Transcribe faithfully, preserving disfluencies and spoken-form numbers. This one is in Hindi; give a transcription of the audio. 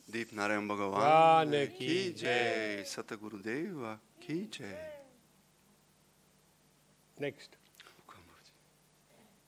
दीप नारायण भगवान भगवान की की जय, सतगुरुदेव की जय। नेक्स्ट